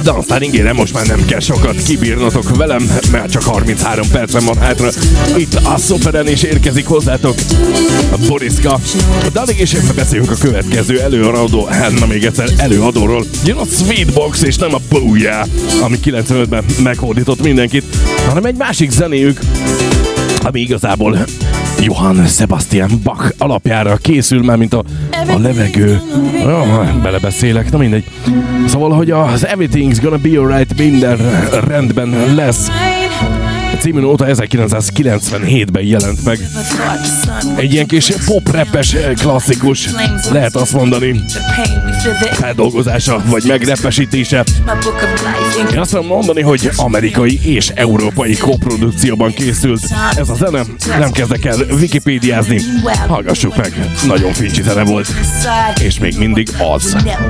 de aztán ígérem, most már nem kell sokat kibírnotok velem, mert csak 33 percem van hátra. Itt a Szoperen is érkezik hozzátok a Boriska. De addig is beszéljünk a következő előadó, na még egyszer előadóról. Jön a Sweetbox és nem a Booyah, ami 95-ben meghódított mindenkit, hanem egy másik zenéjük, ami igazából Johann Sebastian Bach alapjára készül, már mint a levegő. Belebeszélek, na mindegy. Szóval, hogy az Everything's Gonna Be Alright, minden rendben lesz című óta 1997-ben jelent meg. Egy ilyen kis pop-rappes klasszikus, lehet azt mondani, feldolgozása vagy megrepesítése. Én azt tudom mondani, hogy amerikai és európai koprodukcióban készült ez a zene. Nem kezdek el wikipédiázni, hallgassuk meg, nagyon fincsi zene volt, és még mindig az.